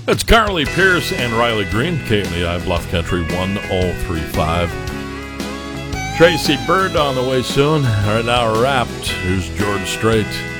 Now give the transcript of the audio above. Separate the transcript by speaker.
Speaker 1: It's Carly Pierce and Riley Green, KMEI Bluff Country 1035. Tracy Bird on the way soon. Right now, Wrapped. Here's George Strait.